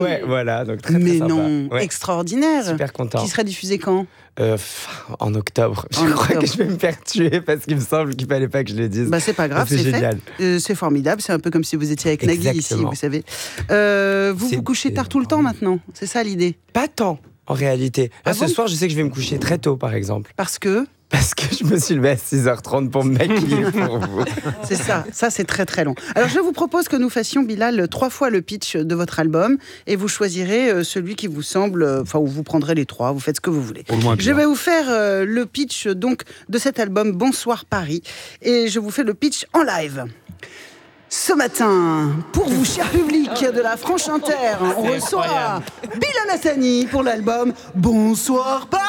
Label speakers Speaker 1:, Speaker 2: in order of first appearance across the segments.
Speaker 1: Ouais, voilà, donc très
Speaker 2: Mais
Speaker 1: sympa.
Speaker 2: non,
Speaker 1: Ouais.
Speaker 2: extraordinaire.
Speaker 1: Super content.
Speaker 2: Qui serait diffusé quand ?
Speaker 1: En octobre.
Speaker 2: En
Speaker 1: Je crois
Speaker 2: octobre.
Speaker 1: que je vais me faire tuer parce qu'il me semble qu'il fallait pas que je le dise.
Speaker 2: Bah c'est pas grave,
Speaker 1: C'est
Speaker 2: c'est
Speaker 1: génial.
Speaker 2: fait. C'est formidable, c'est un peu comme si vous étiez avec Nagui ici,
Speaker 1: Exactement.
Speaker 2: vous savez. Vous
Speaker 1: C'est-
Speaker 2: vous couchez tard tout le temps maintenant, c'est ça l'idée ?
Speaker 1: Pas tant, en réalité. Là,
Speaker 2: Ah
Speaker 1: ce
Speaker 2: bon
Speaker 1: soir, je sais que je vais me coucher très tôt, par exemple.
Speaker 2: Parce que
Speaker 1: Parce que je me suis levé à 6h30 pour me maquiller pour vous.
Speaker 2: c'est ça c'est très très long. Alors je vous propose que nous fassions, Bilal, 3 fois le pitch de votre album et vous choisirez celui qui vous semble, ou vous prendrez les 3, vous faites ce que vous voulez. Je vais vous faire le pitch donc de cet album Bonsoir Paris et je vous fais le pitch en live. Ce matin, pour vous, cher public de la Franche Inter, on reçoit Bilal Hassani pour l'album Bonsoir Paris.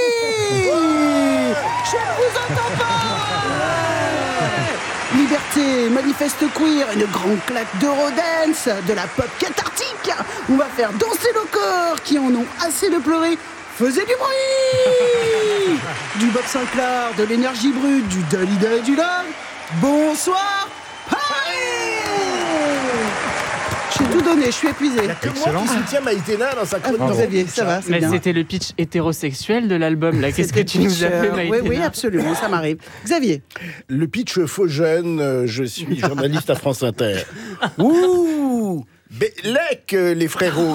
Speaker 2: Je ne vous entends pas. Liberté, manifeste queer, une grande claque d'Eurodance, de la pop cathartique. On va faire danser nos corps qui en ont assez de pleurer. Faisez du bruit. Du Bob Sinclair, de l'énergie brute, du Dalida et du Love. Bonsoir j'ai tout donné, je suis épuisée.
Speaker 3: Il n'y a que moi qui soutiens Maïtena dans sa chronique.
Speaker 2: Xavier, ça va, c'est
Speaker 4: Mais
Speaker 2: bien.
Speaker 4: c'était le pitch hétérosexuel de l'album, là. Qu'est-ce que tu nous as fait, Maïtena ?
Speaker 2: Oui, absolument, ça m'arrive. Xavier.
Speaker 3: Le pitch faux jeune, je suis journaliste à France Inter. Ouh Bellec, les frérots.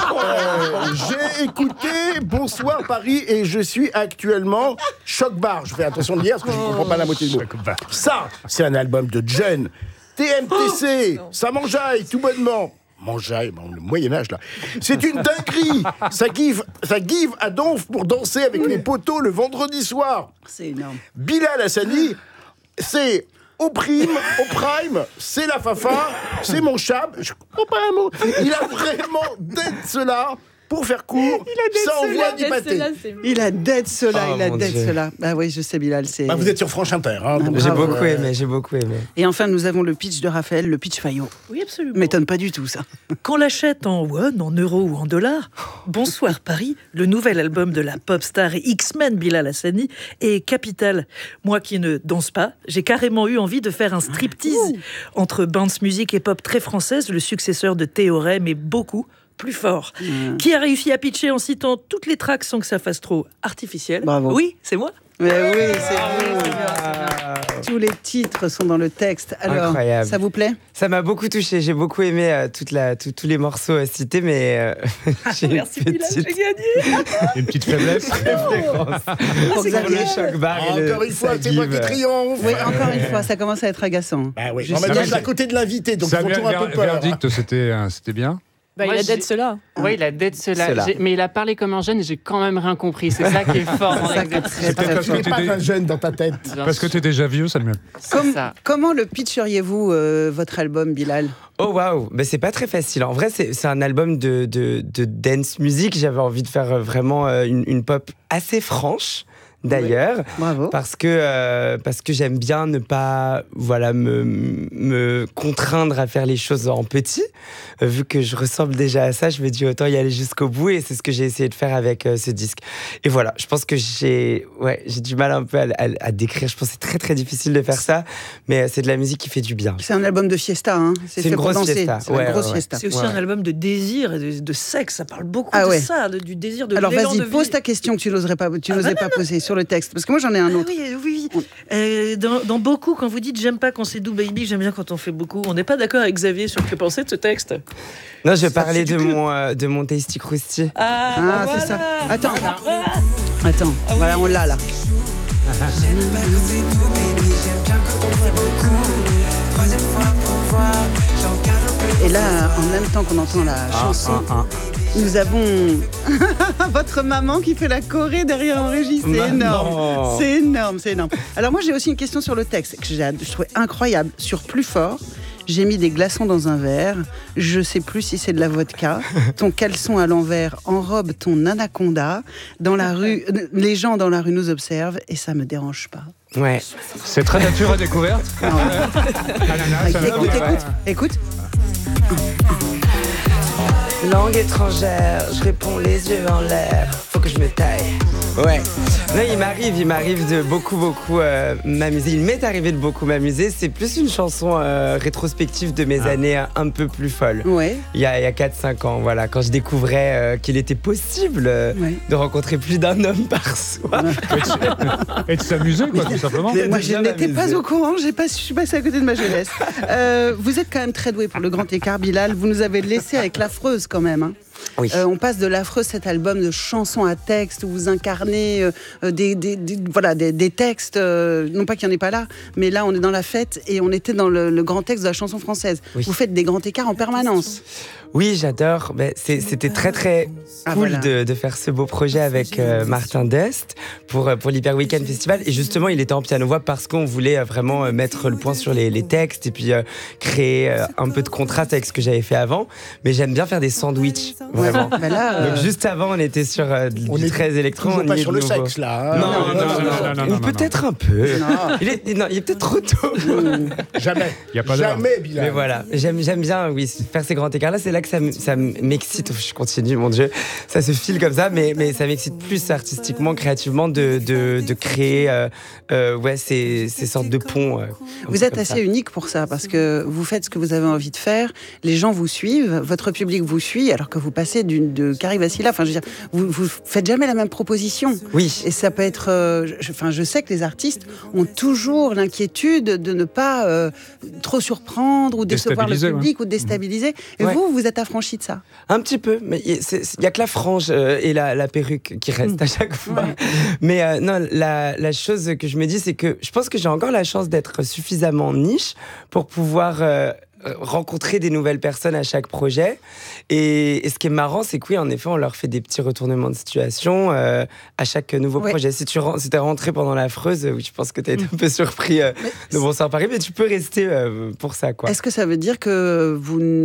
Speaker 3: J'ai écouté Bonsoir Paris et je suis actuellement choc-bar. Je fais attention de dire parce que je ne comprends pas la moitié du mot. Ça, c'est un album de Jen. TMTC, ça mangeaille tout bonnement. Mangeaille, le Moyen-Âge là. C'est une dinguerie. Ça give à donf pour danser avec les poteaux le vendredi soir.
Speaker 2: C'est énorme.
Speaker 3: Bilal Hassani, c'est au prime, c'est la fafa, c'est mon chab. Je comprends pas un mot. Il a vraiment d'être cela. Pour faire court, ça envoie du pâté.
Speaker 2: Il a d'être cela,
Speaker 1: Oh,
Speaker 2: il a
Speaker 1: mon
Speaker 2: d'être
Speaker 1: Dieu.
Speaker 2: cela. Ah oui, je sais, Bilal, c'est...
Speaker 3: Vous êtes sur Franche Inter. Hein, donc
Speaker 1: J'ai
Speaker 2: bravo.
Speaker 1: beaucoup aimé.
Speaker 2: Et enfin, nous avons le pitch de Raphaël, le pitch Fayot.
Speaker 5: Oui, absolument.
Speaker 2: M'étonne pas du tout, ça.
Speaker 5: Qu'on l'achète en won, en euros ou en dollars, Bonsoir Paris, le nouvel album de la pop star et X-Men Bilal Hassani, est capital. Moi qui ne danse pas, j'ai carrément eu envie de faire un striptease entre bounce music et pop très française, le successeur de Théorème et beaucoup plus fort. Qui a réussi à pitcher en citant toutes les tracks sans que ça fasse trop artificiel.
Speaker 2: Bravo.
Speaker 5: Oui, c'est moi.
Speaker 2: Mais oui, c'est vous. Tous les titres sont dans le texte. Alors,
Speaker 1: Incroyable.
Speaker 2: ça vous plaît ?
Speaker 1: Ça m'a beaucoup touché. J'ai beaucoup aimé tous les morceaux cités, mais j'ai
Speaker 5: Merci
Speaker 1: une
Speaker 5: Bilal,
Speaker 1: petite
Speaker 5: j'ai gagné.
Speaker 6: Une petite faiblesse.
Speaker 1: préférence pour
Speaker 2: Xavier.
Speaker 1: le choc bar et le
Speaker 3: Encore une fois, c'est moi qui
Speaker 1: Sagive.
Speaker 3: triomphe.
Speaker 2: Oui, encore une fois, ça commence à être agaçant.
Speaker 3: Bah oui.
Speaker 2: Je
Speaker 3: En même
Speaker 2: sais.
Speaker 3: temps, je suis à côté de l'invité, donc
Speaker 6: Ça
Speaker 3: ils font toujours un peu peur.
Speaker 6: verdict, c'était bien.
Speaker 7: Bah,
Speaker 4: Moi,
Speaker 7: il a
Speaker 4: j'ai-
Speaker 7: d'être cela.
Speaker 4: Oui, il a d'être cela.
Speaker 1: Cela.
Speaker 4: Mais il a parlé comme un jeune et j'ai quand même rien compris. C'est ça qui est fort dans
Speaker 2: Ça qui est
Speaker 4: l'exercice.
Speaker 2: très, très
Speaker 3: Tu n'es pas un jeune dans ta tête.
Speaker 4: Bien
Speaker 6: Parce que
Speaker 4: sûr,
Speaker 6: t'es déjà vieux, ça le mieux.
Speaker 4: c'est ça.
Speaker 2: Comment le pitcheriez-vous, votre album, Bilal ?
Speaker 1: Oh waouh, ben, c'est pas très facile. En vrai, c'est un album de dance music. J'avais envie de faire vraiment une pop assez franche. D'ailleurs,
Speaker 2: Bravo.
Speaker 1: parce que j'aime bien ne pas me contraindre à faire les choses en petit. Vu que je ressemble déjà à ça, je me dis autant y aller jusqu'au bout et c'est ce que j'ai essayé de faire avec ce disque. Et voilà, je pense que j'ai du mal un peu à décrire. Je pense que c'est très très difficile de faire ça, mais c'est de la musique qui fait du bien.
Speaker 2: C'est un album de fiesta, hein.
Speaker 1: C'est
Speaker 2: fait
Speaker 1: une
Speaker 2: pour
Speaker 1: grosse
Speaker 2: danser.
Speaker 1: fiesta.
Speaker 2: C'est une
Speaker 1: Ouais,
Speaker 2: grosse
Speaker 1: ouais.
Speaker 2: fiesta.
Speaker 5: C'est aussi
Speaker 1: Ouais.
Speaker 5: un album de désir et de sexe. Ça parle beaucoup
Speaker 2: Ah
Speaker 5: de
Speaker 2: ouais.
Speaker 5: ça, du désir de
Speaker 2: Alors
Speaker 5: l'élan
Speaker 2: vas-y,
Speaker 5: de vie.
Speaker 2: pose ta question que tu n'osais pas poser sur le texte, parce que moi j'en ai un
Speaker 5: Ah
Speaker 2: autre.
Speaker 5: oui. Dans beaucoup, quand vous dites j'aime pas quand c'est doux baby, j'aime bien quand on fait beaucoup. On n'est pas d'accord avec Xavier sur ce que pensait de ce texte.
Speaker 1: Non, je parlais de mon Tasty Krusty.
Speaker 2: Ah, c'est ça. Attends, voilà, on l'a là. Et là, en même temps qu'on entend la chanson, nous avons votre maman qui fait la choré derrière en régie. C'est énorme. C'est énorme, c'est énorme. Alors moi, j'ai aussi une question sur le texte que je trouvais incroyable. Sur Plus fort, j'ai mis des glaçons dans un verre. Je sais plus si c'est de la vodka. Ton caleçon à l'envers enrobe ton anaconda. Dans la rue, les gens dans la rue nous observent et ça me dérange pas.
Speaker 1: Ouais.
Speaker 6: C'est très nature à découverte.
Speaker 2: Écoute.
Speaker 1: Langue étrangère, je réponds les yeux en l'air. Faut que je me taille. Ouais. Non, il m'arrive de beaucoup m'amuser. Il m'est arrivé de beaucoup m'amuser. C'est plus une chanson rétrospective de mes années un peu plus folles.
Speaker 2: Ouais.
Speaker 1: Il y a 4-5 ans, voilà, quand je découvrais qu'il était possible de rencontrer plus d'un homme par soir.
Speaker 6: Et de s'amuser, quoi, tout simplement.
Speaker 2: Mais moi, je n'étais pas au courant, je suis passée à côté de ma jeunesse. Vous êtes quand même très doué pour le grand écart, Bilal. Vous nous avez laissé avec l'Affreuse quand même. Hein.
Speaker 1: Oui.
Speaker 2: On passe de l'Affreuse, cet album de chansons à texte où vous incarnez des textes, non pas qu'il n'y en ait pas là, mais là on est dans la fête et on était dans le grand texte de la chanson française. Oui. Vous faites des grands écarts en permanence.
Speaker 1: Oui, j'adore. C'était très très cool de faire ce beau projet avec Martin Dest pour l'Hyper Weekend Festival. Et justement, il était en piano-voix parce qu'on voulait vraiment mettre le point sur les textes et puis créer un peu de contraste avec ce que j'avais fait avant. Mais j'aime bien faire des sandwichs, vraiment. Donc juste avant, on était sur du très électro.
Speaker 3: On n'est pas sur le sexe, là.
Speaker 1: Hein. Non. Ou peut-être un peu. Il est peut-être trop tôt.
Speaker 3: Jamais.
Speaker 6: Il n'y a pas d'heure.
Speaker 3: Jamais, Bilal.
Speaker 1: Mais voilà, j'aime bien faire ces grands écarts-là. C'est là que ça m'excite. Je continue, mon Dieu. Ça se file comme ça, mais ça m'excite plus artistiquement, créativement de créer ces sortes de ponts.
Speaker 2: Vous êtes assez unique pour ça, parce que vous faites ce que vous avez envie de faire, les gens vous suivent, votre public vous suit, alors que vous passez de Carrie Vassila. Enfin, je veux dire, vous faites jamais la même proposition.
Speaker 1: Oui.
Speaker 2: Et ça peut être... je sais que les artistes ont toujours l'inquiétude de ne pas trop surprendre ou décevoir le public ou déstabiliser. Et vous êtes affranchi de ça.
Speaker 1: Un petit peu, mais il y a que la frange et la perruque qui restent à chaque fois. Ouais. Mais non, la chose que je me dis, c'est que je pense que j'ai encore la chance d'être suffisamment niche pour pouvoir rencontrer des nouvelles personnes à chaque projet. Et ce qui est marrant, c'est que oui, en effet, on leur fait des petits retournements de situation à chaque nouveau projet. Si tu es rentré pendant l'Affreuse, oui, je pense que tu as été un peu surpris de Bonsoir Paris, mais tu peux rester pour ça, quoi.
Speaker 2: Est-ce que ça veut dire que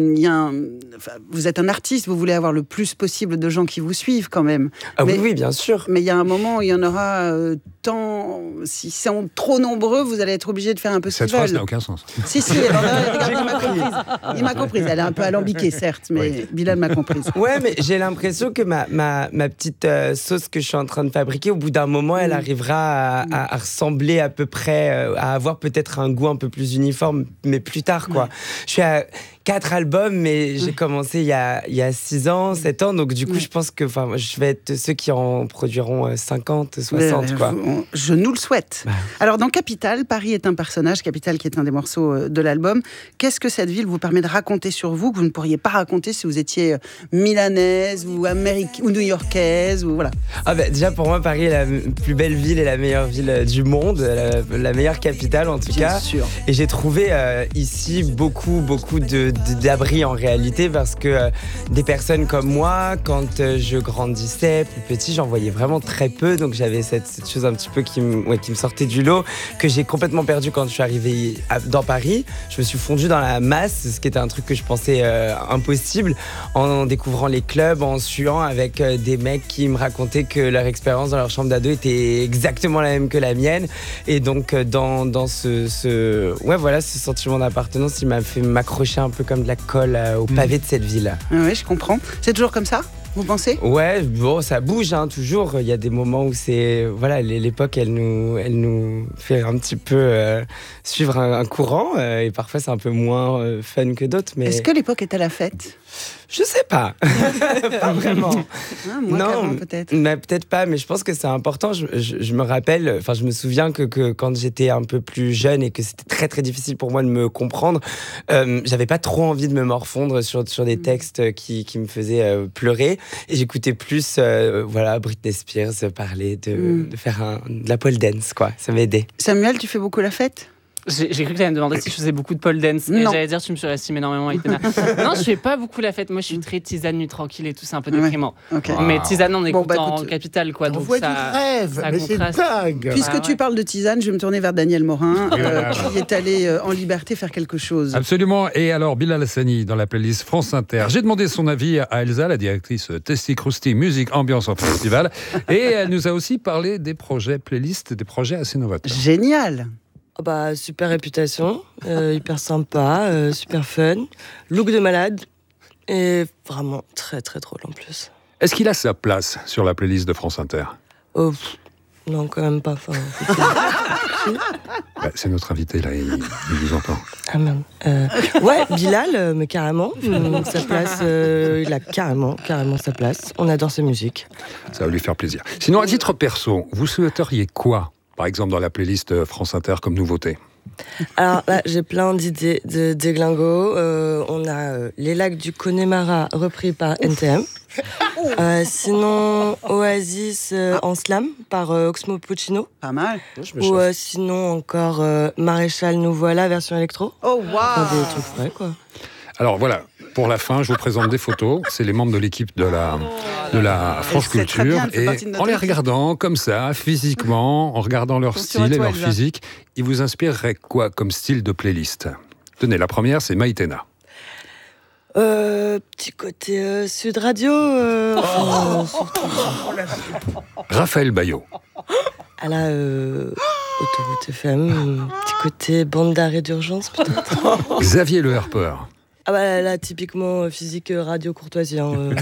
Speaker 2: vous êtes un artiste, vous voulez avoir le plus possible de gens qui vous suivent quand même?
Speaker 1: Oui, bien sûr.
Speaker 2: Mais il y a un moment où il y en aura tant... Si sont trop nombreux, vous allez être obligé de faire un peu ce qu'ils veulent.
Speaker 6: Cette phrase n'a aucun sens.
Speaker 2: Si, regarde, il m'a comprise. Elle est un peu alambiquée, certes, mais Bilal m'a comprise.
Speaker 1: Ouais, mais j'ai l'impression que ma petite sauce que je suis en train de fabriquer, au bout d'un moment, elle arrivera à ressembler à peu près, à avoir peut-être un goût un peu plus uniforme, mais plus tard, quoi. Je suis à 4 albums, mais j'ai commencé il y a 6 ans, 7 ans, donc du coup, je pense que je vais être ceux qui en produiront 50, 60, quoi.
Speaker 2: Je nous le souhaite. Alors, dans Capitale, Paris est un personnage, Capitale qui est un des morceaux de l'album. Qu'est-ce que cette ville vous permet de raconter sur vous, que vous ne pourriez pas raconter si vous étiez milanaise ou ou new-yorkaise ou voilà.
Speaker 1: Déjà, pour moi, Paris est la plus belle ville et la meilleure ville du monde, la meilleure capitale en tout cas.
Speaker 2: Bien sûr.
Speaker 1: Et j'ai trouvé ici beaucoup d'abris en réalité, parce que des personnes comme moi, quand je grandissais plus petit, j'en voyais vraiment très peu, donc j'avais cette chose un petit peu qui me sortait du lot, que j'ai complètement perdu quand je suis arrivé dans Paris. Je me suis fondu dans la masse, ce qui était un truc que je pensais impossible, en découvrant les clubs, en suant avec des mecs qui me racontaient que leur expérience dans leur chambre d'ado était exactement la même que la mienne, et donc dans ce sentiment d'appartenance, il m'a fait m'accrocher un peu comme de la colle au pavé de cette ville.
Speaker 2: Oui, je comprends. C'est toujours comme ça, vous pensez?
Speaker 1: Ouais, bon, ça bouge toujours. Il y a des moments où c'est... Voilà, l'époque, elle nous fait un petit peu suivre un courant, et parfois c'est un peu moins fun que d'autres. Mais...
Speaker 2: Est-ce que l'époque est à la fête?
Speaker 1: Je sais pas. Pas vraiment.
Speaker 2: Non, peut-être.
Speaker 1: Peut-être pas, mais je pense que c'est important. Je me rappelle, je me souviens que quand j'étais un peu plus jeune et que c'était très très difficile pour moi de me comprendre, j'avais pas trop envie de me morfondre sur des textes qui me faisaient pleurer. Et j'écoutais plus Britney Spears parler de faire de la pole dance, quoi. Ça m'a aidé.
Speaker 2: Samuel, tu fais beaucoup la fête?
Speaker 4: J'ai cru que tu allais me demander si je faisais beaucoup de pole dance. Et j'allais dire, tu me surestimes énormément, Aitana. Non, je fais pas beaucoup la fête. Moi, je suis très tisane, nuit tranquille et tout. C'est un peu déprimant. Okay. Mais tisane, on écoute en capitale, quoi. Donc
Speaker 3: ça, du rêve, mais c'est dingue.
Speaker 2: Puisque tu parles de tisane, je vais me tourner vers Daniel Morin, qui est allé en liberté faire quelque chose.
Speaker 6: Absolument. Et alors, Bilal Hassani, dans la playlist France Inter. J'ai demandé son avis à Elsa, la directrice Testy Krusty Musique Ambiance en Festival. Et elle nous a aussi parlé des projets playlist, des projets assez novateurs.
Speaker 2: Génial.
Speaker 7: Super réputation, hyper sympa, super fun, look de malade et vraiment très très drôle en plus.
Speaker 6: Est-ce qu'il a sa place sur la playlist de France Inter ?
Speaker 7: Non, quand même pas.
Speaker 6: C'est notre invité, là, il vous entend.
Speaker 7: Ah merde. Ouais, Bilal, mais carrément. Sa place, il a carrément sa place. On adore sa musique.
Speaker 6: Ça va lui faire plaisir. Sinon, à titre perso, vous souhaiteriez quoi, par exemple, dans la playlist France Inter comme nouveauté ?
Speaker 7: Alors là, j'ai plein d'idées de déglingo. On a Les Lacs du Connemara, repris par NTM. Sinon, Oasis en slam par Oxmo Puccino.
Speaker 2: Pas mal.
Speaker 7: Ou sinon encore Maréchal Nous Voilà, version électro.
Speaker 2: Oh, waouh!
Speaker 7: Des trucs frais, quoi.
Speaker 6: Alors voilà, pour la fin, je vous présente des photos. C'est les membres de l'équipe de la France Culture. Et en les regardant comme ça, physiquement, en regardant leur style et leur physique, ils vous inspireraient quoi comme style de playlist ? Tenez, la première, c'est Maïtena.
Speaker 7: Petit côté Sud Radio.
Speaker 6: Raphaël Baillot.
Speaker 7: À la Autoroute FM. Petit côté bande d'arrêt d'urgence, peut-être.
Speaker 6: Xavier Le Harper.
Speaker 7: Ah bah là, typiquement physique radio courtoisie.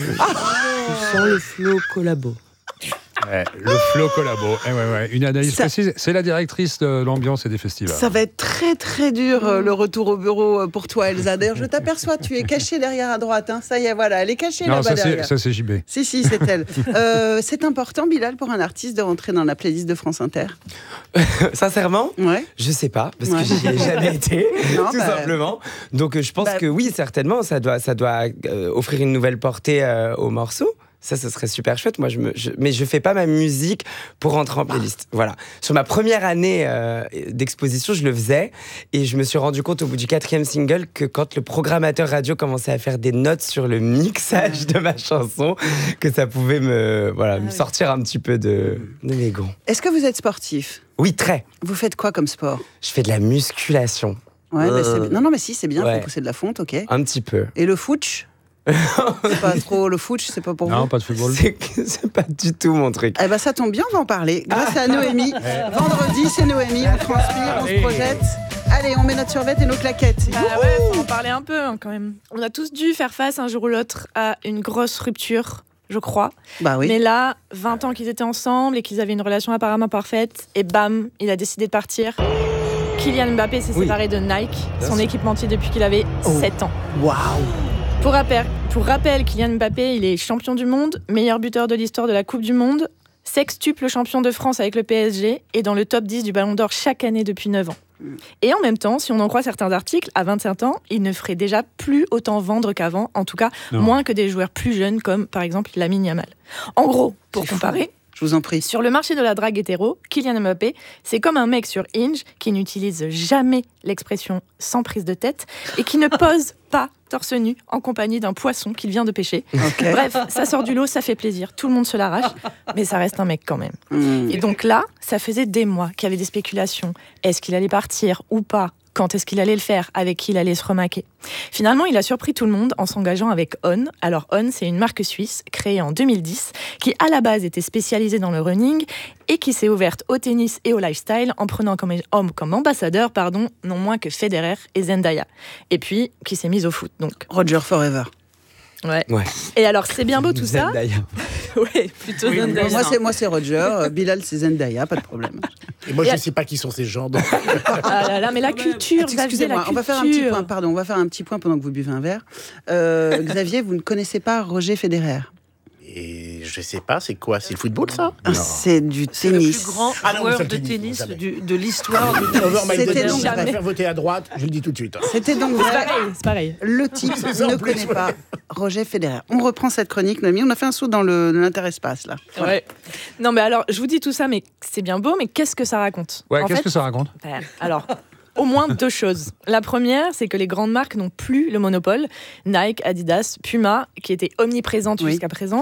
Speaker 7: Je sens le flow collabo.
Speaker 6: Ouais, le flow collabo. Ouais. Une analyse précise. C'est la directrice de l'ambiance et des festivals.
Speaker 2: Ça va être très très dur le retour au bureau pour toi, Elsa. D'ailleurs, je t'aperçois, tu es cachée derrière à droite. Hein. Ça y est, voilà, elle est cachée là-bas derrière.
Speaker 6: Ça c'est JB.
Speaker 2: Si, c'est elle. C'est important, Bilal, pour un artiste de rentrer dans la playlist de France Inter.
Speaker 1: Sincèrement,
Speaker 2: ouais.
Speaker 1: Je sais pas, parce que j'y ai jamais été, tout simplement. Donc je pense que oui, certainement, ça doit offrir une nouvelle portée au morceau. Ça, ce serait super chouette. Moi, mais je fais pas ma musique pour rentrer en playlist. Voilà. Sur ma première année d'exposition, je le faisais. Et je me suis rendu compte au bout du 4e single que quand le programmateur radio commençait à faire des notes sur le mixage de ma chanson, que ça pouvait me sortir un petit peu de mes gonds.
Speaker 2: Est-ce que vous êtes sportif ?
Speaker 1: Oui, très.
Speaker 2: Vous faites quoi comme sport ?
Speaker 1: Je fais de la musculation.
Speaker 2: Ouais, non, mais si, c'est bien. Faut pousser de la fonte, ok.
Speaker 1: Un petit peu.
Speaker 2: Et le foot ? C'est pas trop le foot, c'est pas pour vous.
Speaker 6: Non, pas de football.
Speaker 1: C'est pas du tout mon truc.
Speaker 2: Eh ben ça tombe bien, on va en parler. Grâce à Noémie. Vendredi, c'est Noémie, on transpire, on se projette. Allez, on met notre survette et nos claquettes.
Speaker 8: Faut en parler un peu quand même. On a tous dû faire face un jour ou l'autre à une grosse rupture, je crois.
Speaker 2: Bah oui.
Speaker 8: Mais là, 20 ans qu'ils étaient ensemble et qu'ils avaient une relation apparemment parfaite, et bam, il a décidé de partir. Kylian Mbappé s'est séparé de Nike, son équipementier depuis qu'il avait 7 ans.
Speaker 2: Waouh!
Speaker 8: Pour rappel, Kylian Mbappé, il est champion du monde, meilleur buteur de l'histoire de la Coupe du Monde, sextuple champion de France avec le PSG et dans le top 10 du Ballon d'Or chaque année depuis 9 ans. Et en même temps, si on en croit certains articles, à 25 ans, il ne ferait déjà plus autant vendre qu'avant, en tout cas moins que des joueurs plus jeunes comme par exemple Lamine Yamal. En gros, pour comparer,
Speaker 2: je vous en prie.
Speaker 8: Sur le marché de la drague hétéro, Kylian Mbappé, c'est comme un mec sur Hinge qui n'utilise jamais l'expression sans prise de tête et qui ne pose pas torse nu en compagnie d'un poisson qu'il vient de pêcher. Okay. Bref, ça sort du lot, ça fait plaisir. Tout le monde se l'arrache, mais ça reste un mec quand même. Et donc là, ça faisait des mois qu'il y avait des spéculations. Est-ce qu'il allait partir ou pas ? Quand est-ce qu'il allait le faire ? Avec qui il allait se remaquer ? Finalement, il a surpris tout le monde en s'engageant avec On. Alors On, c'est une marque suisse créée en 2010 qui, à la base, était spécialisée dans le running et qui s'est ouverte au tennis et au lifestyle en prenant comme ambassadeur, non moins que Federer et Zendaya. Et puis, qui s'est mise au foot. Donc
Speaker 2: Roger Forever.
Speaker 8: Ouais. Et alors, c'est bien beau tout ça. Ouais, plutôt Zendaya.
Speaker 2: Moi, c'est Roger. Bilal, c'est Zendaya, pas de problème.
Speaker 3: Et moi, je ne sais pas qui sont ces gens. Donc...
Speaker 8: Ah là, mais la culture,
Speaker 2: excusez-moi, on va faire un petit point. Pardon, on va faire un petit point pendant que vous buvez un verre. Xavier, vous ne connaissez pas Roger Federer ?
Speaker 3: Et je sais pas, c'est quoi ? C'est le football, ça ?
Speaker 2: C'est du tennis.
Speaker 5: C'est le plus grand joueur de tennis de l'histoire.
Speaker 3: Je vais faire voter à droite, je le dis tout de suite.
Speaker 2: C'était donc
Speaker 8: c'est pareil.
Speaker 2: Le type ne connaît pas Roger Federer. On reprend cette chronique, Noémie. On a fait un saut dans l'interespace, là. Voilà.
Speaker 8: Ouais. Non, mais alors, je vous dis tout ça, mais c'est bien beau, mais qu'est-ce que ça raconte ?
Speaker 6: Ouais, qu'est-ce que ça raconte ?
Speaker 8: Alors... Au moins 2 choses. La première, c'est que les grandes marques n'ont plus le monopole. Nike, Adidas, Puma, qui étaient omniprésentes jusqu'à présent,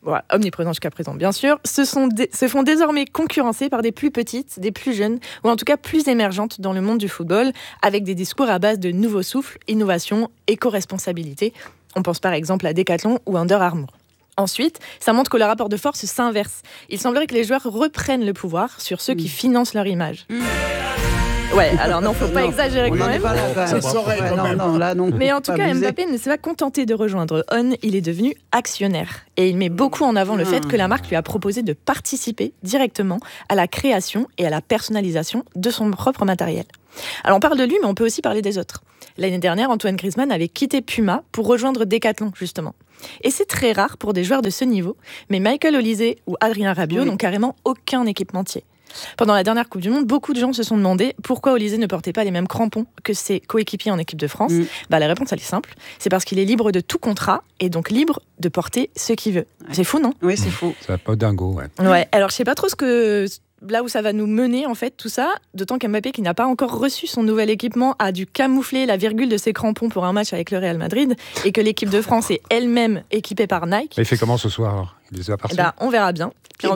Speaker 8: bien sûr, se font désormais concurrencer par des plus petites, des plus jeunes, ou en tout cas plus émergentes dans le monde du football, avec des discours à base de nouveau souffle, innovation, éco-responsabilité. On pense par exemple à Decathlon ou Under Armour. Ensuite, ça montre que le rapport de force s'inverse. Il semblerait que les joueurs reprennent le pouvoir sur ceux qui financent leur image. Ouais, alors non, faut pas exagérer quand même.
Speaker 3: Ça saurait quand même.
Speaker 2: Non, là, non.
Speaker 8: Mais en tout cas, Mbappé ne s'est pas contenté de rejoindre On, il est devenu actionnaire. Et il met beaucoup en avant le fait que la marque lui a proposé de participer directement à la création et à la personnalisation de son propre matériel. Alors on parle de lui, mais on peut aussi parler des autres. L'année dernière, Antoine Griezmann avait quitté Puma pour rejoindre Decathlon, justement. Et c'est très rare pour des joueurs de ce niveau, mais Michael Olise ou Adrien Rabiot n'ont carrément aucun équipementier. Pendant la dernière Coupe du Monde, beaucoup de gens se sont demandé pourquoi Olise ne portait pas les mêmes crampons que ses coéquipiers en équipe de France. La réponse, elle est simple. C'est parce qu'il est libre de tout contrat et donc libre de porter ce qu'il veut. C'est fou, non ?
Speaker 2: Oui, c'est fou.
Speaker 6: Ça va pas dingo,
Speaker 8: Ouais, alors je sais pas trop là où ça va nous mener, en fait, tout ça, d'autant qu'Mbappé, qui n'a pas encore reçu son nouvel équipement, a dû camoufler la virgule de ses crampons pour un match avec le Real Madrid, et que l'équipe de France est elle-même équipée par Nike.
Speaker 6: Mais il fait comment ce soir, alors ? Il les a partis ?
Speaker 8: On verra bien.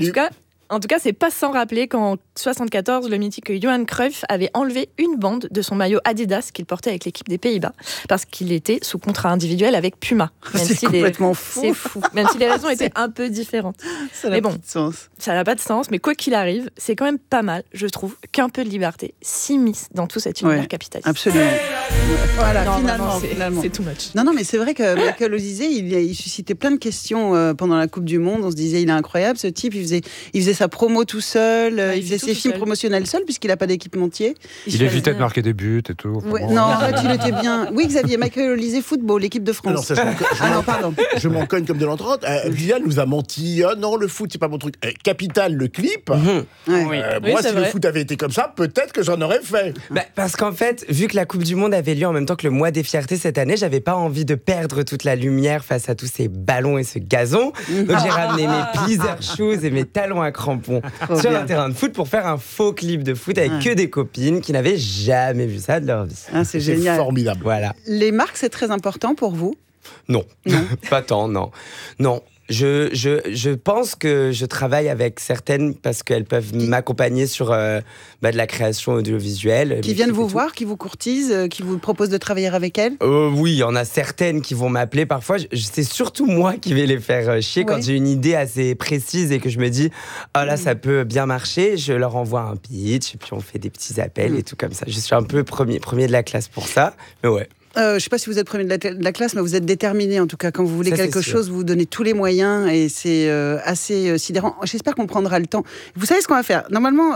Speaker 8: En tout cas, c'est pas sans rappeler qu'en 74, le mythique Johan Cruyff avait enlevé une bande de son maillot Adidas qu'il portait avec l'équipe des Pays-Bas parce qu'il était sous contrat individuel avec Puma.
Speaker 2: C'est complètement fou.
Speaker 8: C'est fou. Même si les raisons étaient un peu différentes.
Speaker 2: Ça n'a pas de sens.
Speaker 8: Ça n'a pas de sens, mais quoi qu'il arrive, c'est quand même pas mal, je trouve, qu'un peu de liberté s'immisce dans tout cet univers capitaliste.
Speaker 2: Absolument. Voilà,
Speaker 8: non,
Speaker 2: finalement.
Speaker 8: C'est too much.
Speaker 2: Non, mais c'est vrai que Michael Olise, il suscitait plein de questions pendant la Coupe du Monde. On se disait, il est incroyable, ce type. Il faisait sa promo tout seul, il faisait ses films promotionnels seul, puisqu'il n'a pas d'équipementier.
Speaker 6: Il évitait de marquer des buts et tout.
Speaker 2: Ouais, non, arrête, il était bien. Oui, Xavier, Michael Olise, football, l'équipe de France.
Speaker 3: Non, pardon. Je m'en cogne comme de l'entente. Bilal nous a menti. Oh non, le foot, c'est pas mon truc. Capital, le clip. Moi, si le foot avait été comme ça, peut-être que j'en aurais fait.
Speaker 1: Parce qu'en fait, vu que la Coupe du Monde avait lieu en même temps que le mois des fiertés cette année, j'avais pas envie de perdre toute la lumière face à tous ces ballons et ce gazon. Donc j'ai ramené mes pleaser shoes et mes talons à crampons sur un terrain de foot pour faire un faux clip de foot avec que des copines qui n'avaient jamais vu ça de leur vie.
Speaker 2: C'est génial.
Speaker 3: Formidable.
Speaker 1: Voilà.
Speaker 2: Les marques, c'est très important pour vous ?
Speaker 1: Non. Pas tant, non. Non. Je pense que je travaille avec certaines parce qu'elles peuvent m'accompagner sur de la création audiovisuelle.
Speaker 2: Qui viennent vous voir, qui vous courtisent, qui vous proposent de travailler avec elles ?
Speaker 1: Oui, il y en a certaines qui vont m'appeler. Parfois, c'est surtout moi qui vais les faire chier quand j'ai une idée assez précise et que je me dis « Oh là, ça peut bien marcher ». Je leur envoie un pitch et puis on fait des petits appels et tout comme ça. Je suis un peu premier de la classe pour ça, mais ouais.
Speaker 2: Je ne sais pas si vous êtes premier de la classe, mais vous êtes déterminé en tout cas. Quand vous voulez quelque chose, vous vous donnez tous les moyens et c'est assez sidérant. J'espère qu'on prendra le temps. Vous savez ce qu'on va faire ? Normalement,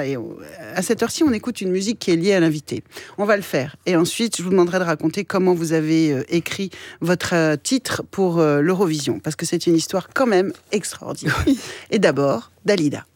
Speaker 2: à cette heure-ci, on écoute une musique qui est liée à l'invité. On va le faire. Et ensuite, je vous demanderai de raconter comment vous avez écrit votre titre pour l'Eurovision. Parce que c'est une histoire quand même extraordinaire. Et d'abord, Dalida.